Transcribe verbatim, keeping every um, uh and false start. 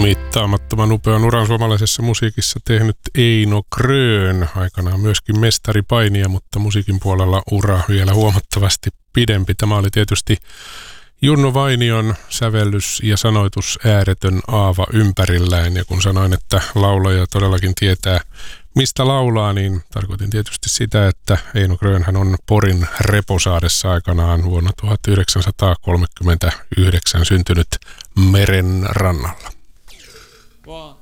Mittaamattoman upean uran suomalaisessa musiikissa tehnyt Eino Grön, aikanaan myöskin mestaripainija, mutta musiikin puolella ura vielä huomattavasti pidempi. Tämä oli tietysti Junno Vainion sävellys ja sanoitus ääretön aava ympärillään, ja kun sanoin, että laulaja todellakin tietää mistä laulaa, niin tarkoitin tietysti sitä, että Eino Grönhän on Porin Reposaadessa aikanaan vuonna tuhatyhdeksänsataakolmekymmentäyhdeksän syntynyt meren rannalla. One.